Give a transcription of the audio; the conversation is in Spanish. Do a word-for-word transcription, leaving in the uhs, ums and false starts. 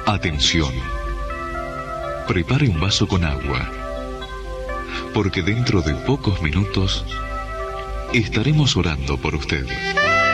Atención. Prepare un vaso con agua, porque dentro de pocos minutos estaremos orando por usted.